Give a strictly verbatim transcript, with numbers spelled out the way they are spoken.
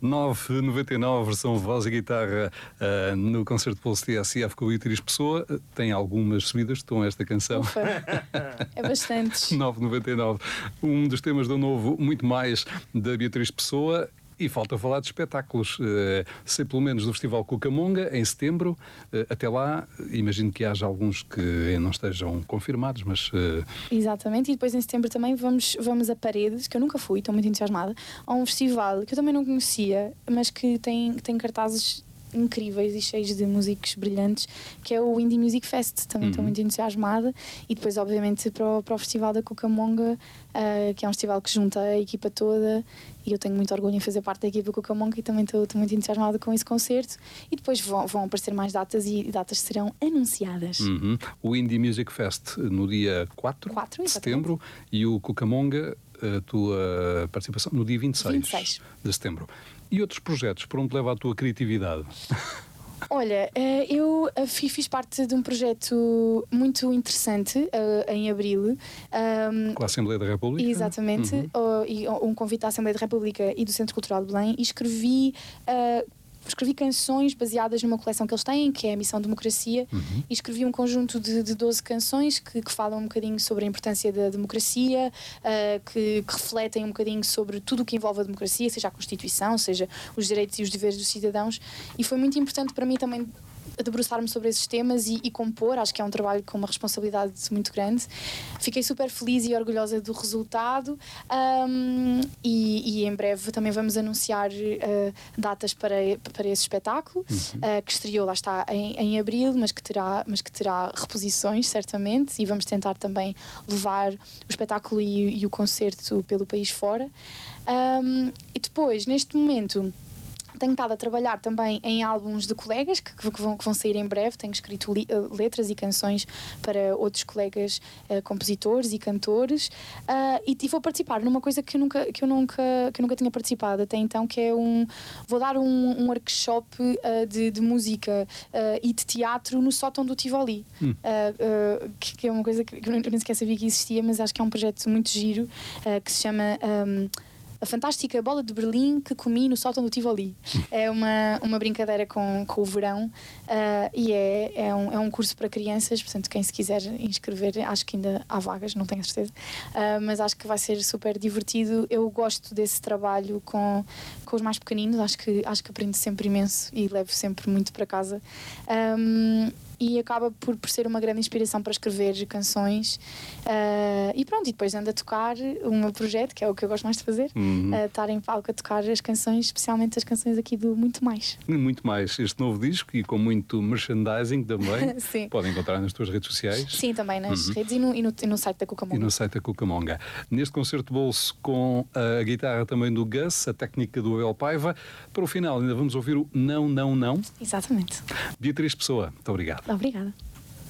nove e noventa e nove, versão voz e guitarra uh, no concerto Pulse T S F com a Beatriz Pessoa. Tem algumas subidas de tom esta canção. Ufa, é bastante. nove e noventa e nove. Um dos temas do novo Muito Mais da Beatriz Pessoa. E falta falar de espetáculos. Uh, sei pelo menos do Festival Cucamonga, em setembro. Uh, até lá, imagino que haja alguns que não estejam confirmados, mas... Uh... Exatamente, e depois em setembro também vamos, vamos a Paredes, que eu nunca fui, estou muito entusiasmada, a um festival que eu também não conhecia, mas que tem, tem cartazes incríveis e cheios de músicos brilhantes, que é o Indie Music Fest. Também estou uhum. muito entusiasmada. E depois, obviamente, para o, para o Festival da Cucamonga, uh, que é um festival que junta a equipa toda, e eu tenho muito orgulho em fazer parte da equipa Cucamonga e também estou, estou muito entusiasmada com esse concerto. E depois vão, vão aparecer mais datas e datas serão anunciadas. Uhum. O Indie Music Fest no dia quatro, quatro de setembro e o Cucamonga, a tua participação, no dia vinte e seis, vinte e seis de setembro. E outros projetos, por onde leva a tua criatividade? Olha, eu fiz parte de um projeto muito interessante em abril. Com a Assembleia da República? Exatamente, uhum. um convite à Assembleia da República e do Centro Cultural de Belém, e escrevi... Escrevi canções baseadas numa coleção que eles têm, que é a Missão Democracia, uhum. e escrevi um conjunto de, de doze canções que, que falam um bocadinho sobre a importância da democracia, uh, que, que refletem um bocadinho sobre tudo o que envolve a democracia, seja a Constituição, seja os direitos e os deveres dos cidadãos, e foi muito importante para mim também debruçar-me sobre esses temas e, e compor. Acho que é um trabalho com uma responsabilidade muito grande. Fiquei super feliz e orgulhosa do resultado, um, e, e em breve também vamos anunciar uh, datas para, para esse espetáculo, uhum. uh, que estreou, lá está, em, em abril, mas que, terá, mas que terá reposições, certamente, e vamos tentar também levar o espetáculo e, e o concerto pelo país fora. Um, e depois, neste momento, tenho estado a trabalhar também em álbuns de colegas que, que, vão, que vão sair em breve. Tenho escrito li, uh, letras e canções para outros colegas uh, compositores e cantores, uh, e, e vou participar numa coisa que eu, nunca, que, eu nunca, que eu nunca tinha participado até então, que é um... Vou dar um, um workshop uh, de, de música uh, e de teatro no sótão do Tivoli, hum. uh, uh, que, que é uma coisa que eu nem sequer sabia que existia, mas acho que é um projeto muito giro, uh, que se chama... Um, A Fantástica Bola de Berlim que Comi no Sótão do Tivoli. É uma, uma brincadeira com, com o verão, uh, e é, é, um, é um curso para crianças, portanto quem se quiser inscrever, acho que ainda há vagas, não tenho a certeza, uh, mas acho que vai ser super divertido. Eu gosto desse trabalho com, com os mais pequeninos, acho que, acho que aprendo sempre imenso e levo sempre muito para casa. Um, E acaba por, por ser uma grande inspiração para escrever canções, uh, e pronto, e depois ando a tocar o meu projeto, que é o que eu gosto mais de fazer, uhum. uh, estar em palco a tocar as canções, especialmente as canções aqui do Muito Mais. Muito Mais, este novo disco, e com muito merchandising também. Sim. Podem encontrar nas tuas redes sociais. Sim, também nas uhum. redes e no, e, no, e no site da Cucamonga. E no site da Cucamonga. Neste concerto de bolso com a guitarra também do Gus, a técnica do Abel Paiva. Para o final ainda vamos ouvir o Não, Não, Não. Exatamente. Beatriz Pessoa, muito obrigado. Obrigada.